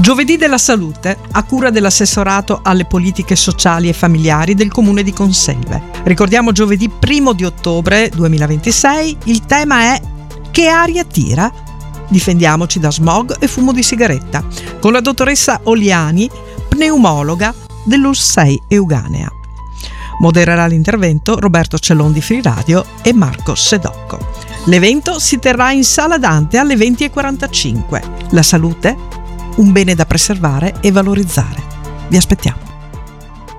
Giovedì della salute, a cura dell'assessorato alle politiche sociali e familiari del comune di Conselve. Ricordiamo giovedì 1 di ottobre 2026, il tema è: che aria tira? Difendiamoci da smog e fumo di sigaretta, con la dottoressa Oliani, pneumologa dell'ULSS Euganea. Modererà l'intervento Roberto Cellon di Free Radio e Marco Sedocco. L'evento si terrà in Sala Dante alle 20:45. La salute? Un bene da preservare e valorizzare. Vi aspettiamo.